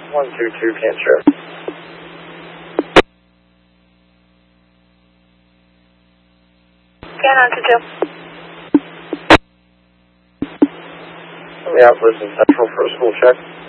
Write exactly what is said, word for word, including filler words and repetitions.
one two two, can't show. Scan on to two. Let me out for some central for a school check.